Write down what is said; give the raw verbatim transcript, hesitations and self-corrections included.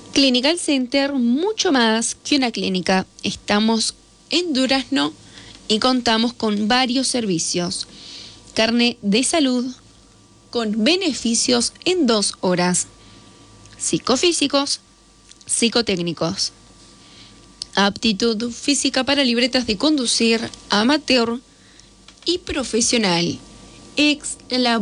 Clinical Center, mucho más que una clínica. Estamos en Durazno y contamos con varios servicios. Carné de salud con beneficios en dos horas. Psicofísicos, psicotécnicos. Aptitud física para libretas de conducir, amateur y profesional. Ex